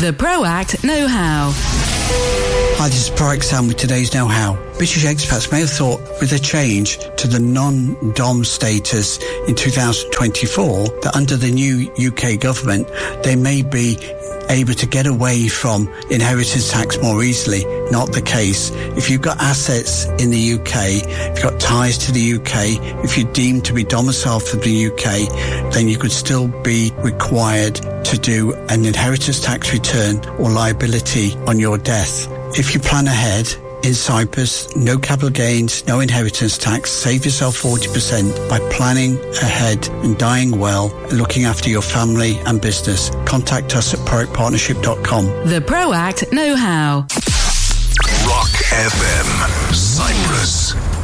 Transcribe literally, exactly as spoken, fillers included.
The ProAct Know-How. Hi, this is ProAct Sam with today's Know-How. British expats may have thought with a change to the non-Dom status in two thousand twenty-four that under the new U K government they may be able to get away from inheritance tax more easily. Not the case. If you've got assets in the U K, if you've got ties to the U K, if you're deemed to be domiciled for the U K, then you could still be required to do an inheritance tax return or liability on your death. If you plan ahead, in Cyprus, no capital gains, no inheritance tax. Save yourself forty percent by planning ahead and dying well and looking after your family and business. Contact us at proact partnership dot com. The ProAct Know-How. Rock F M, Cyprus.